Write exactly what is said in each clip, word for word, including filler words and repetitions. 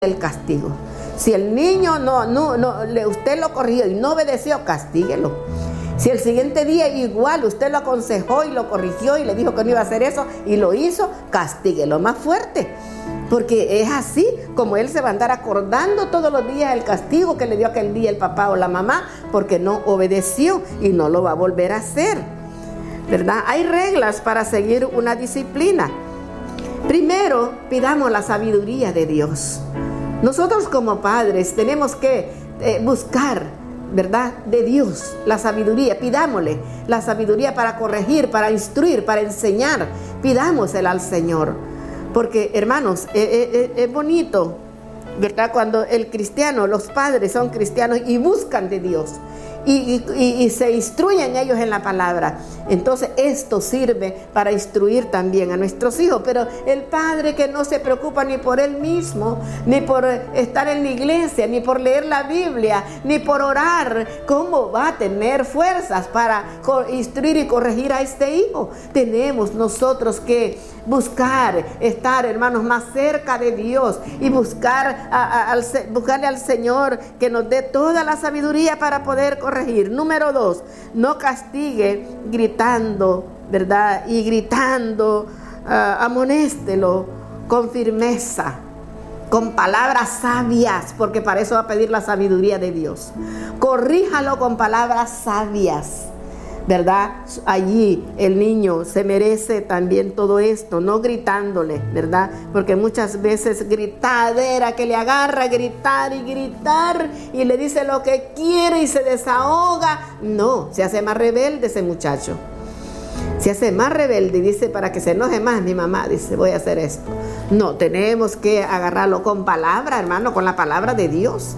el castigo. Si el niño no, no, no, le, usted lo corrigió y no obedeció, castíguelo. Si el siguiente día igual usted lo aconsejó y lo corrigió y le dijo que no iba a hacer eso y lo hizo, castíguelo más fuerte. Porque es así como él se va a andar acordando todos los días el castigo que le dio aquel día el papá o la mamá porque no obedeció y no lo va a volver a hacer, ¿verdad? Hay reglas para seguir una disciplina. Primero, pidamos la sabiduría de Dios. Nosotros como padres tenemos que eh, buscar, ¿verdad?, de Dios la sabiduría. Pidámosle la sabiduría para corregir, para instruir, para enseñar. Pidámosela al Señor. Porque, hermanos, es, es, es bonito, ¿verdad?, cuando el cristiano, los padres son cristianos y buscan de Dios. Y, y, y se instruyen ellos en la palabra. Entonces esto sirve para instruir también a nuestros hijos. Pero el padre que no se preocupa ni por él mismo, ni por estar en la iglesia, ni por leer la Biblia, ni por orar, ¿cómo va a tener fuerzas para instruir y corregir a este hijo? Tenemos nosotros que buscar, estar, hermanos, más cerca de Dios y buscar a, a, al, buscarle al Señor que nos dé toda la sabiduría para poder corregir. Número dos, no castigue gritando, ¿verdad? Y gritando, uh, amonéstelo con firmeza, con palabras sabias, porque para eso va a pedir la sabiduría de Dios. Corríjalo con palabras sabias, ¿verdad? Allí el niño se merece también todo esto, no gritándole, ¿verdad? Porque muchas veces gritadera que le agarra, gritar y gritar y le dice lo que quiere y se desahoga. No, se hace más rebelde ese muchacho. Se hace más rebelde y dice, para que se enoje más mi mamá, dice, voy a hacer esto. No, tenemos que agarrarlo con palabra, hermano, con la palabra de Dios.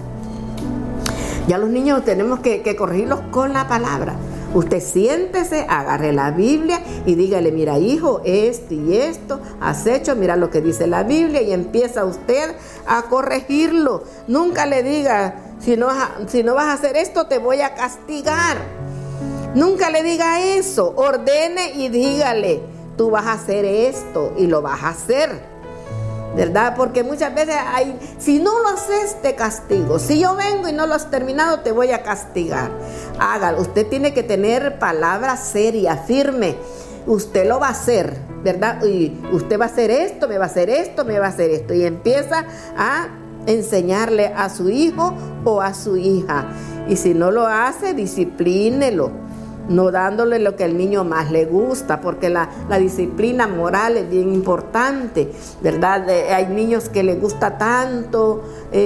Ya los niños tenemos que, que corregirlos con la palabra. Usted siéntese, agarre la Biblia y dígale, mira hijo, esto y esto has hecho, mira lo que dice la Biblia, y empieza usted a corregirlo. Nunca le diga, si no, si no vas a hacer esto te voy a castigar. Nunca le diga eso, ordene y dígale, tú vas a hacer esto y lo vas a hacer, ¿verdad? Porque muchas veces hay, si no lo haces te castigo, si yo vengo y no lo has terminado te voy a castigar. Hágalo, usted tiene que tener palabra seria, firme. Usted lo va a hacer, ¿verdad? Y usted va a hacer esto, me va a hacer esto, me va a hacer esto. Y empieza a enseñarle a su hijo o a su hija. Y si no lo hace, disciplínelo, no dándole lo que al niño más le gusta, porque la, la disciplina moral es bien importante, ¿verdad? Eh, hay niños que les gusta tanto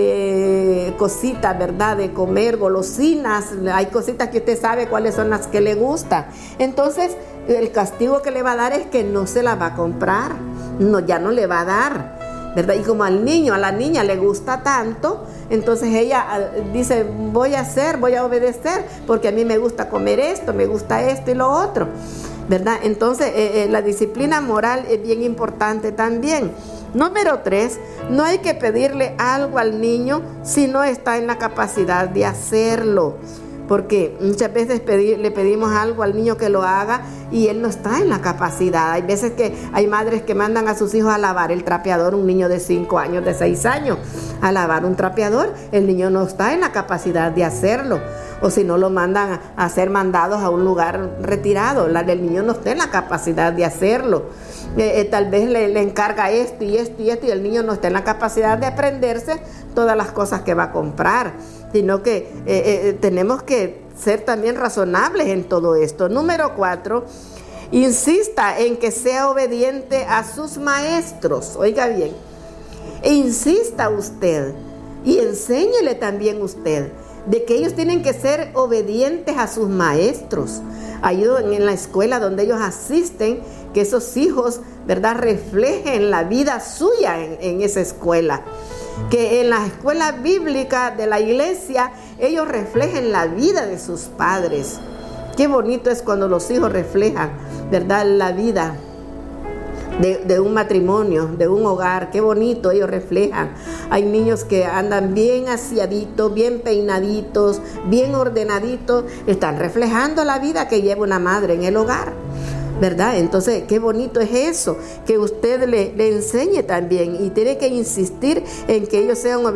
eh, cositas, ¿verdad? De comer golosinas, hay cositas que usted sabe cuáles son las que le gustan. Entonces, el castigo que le va a dar es que no se la va a comprar, no, ya no le va a dar, ¿verdad? Y como al niño, a la niña le gusta tanto, entonces ella dice, voy a hacer, voy a obedecer, porque a mí me gusta comer esto, me gusta esto y lo otro, ¿verdad? Entonces eh, eh, la disciplina moral es bien importante también. Número tres, no hay que pedirle algo al niño si no está en la capacidad de hacerlo. Porque muchas veces pedir, le pedimos algo al niño que lo haga y él no está en la capacidad. Hay veces que hay madres que mandan a sus hijos a lavar el trapeador, un niño de cinco años, de seis años, a lavar un trapeador. El niño no está en la capacidad de hacerlo. O si no, lo mandan a ser mandados a un lugar retirado. La del niño no está en la capacidad de hacerlo. Eh, eh, tal vez le, le encarga esto y esto y esto y el niño no está en la capacidad de aprenderse todas las cosas que va a comprar. Sino que eh, eh, tenemos que ser también razonables en todo esto. Número cuatro, insista en que sea obediente a sus maestros. Oiga bien, e insista usted y enséñele también usted de que ellos tienen que ser obedientes a sus maestros. Ayuden en la escuela donde ellos asisten, que esos hijos, ¿verdad?, reflejen la vida suya en, en esa escuela. Que en la escuela bíblica de la iglesia ellos reflejen la vida de sus padres. Qué bonito es cuando los hijos reflejan, ¿verdad?, la vida de, de un matrimonio, de un hogar. Qué bonito ellos reflejan. Hay niños que andan bien aseaditos, bien peinaditos, bien ordenaditos. Están reflejando la vida que lleva una madre en el hogar. ¿verdad? Entonces, qué bonito es eso, que usted le, le enseñe también y tiene que insistir en que ellos sean obedientes